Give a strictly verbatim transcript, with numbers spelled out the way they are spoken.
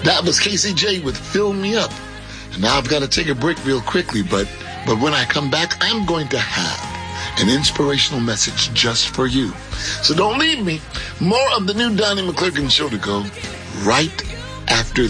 That was K C J with Fill Me Up. And now I've got to take a break real quickly, but, but when I come back, I'm going to have an inspirational message just for you. So don't leave me. More of the new Donnie McClurkin show to go right after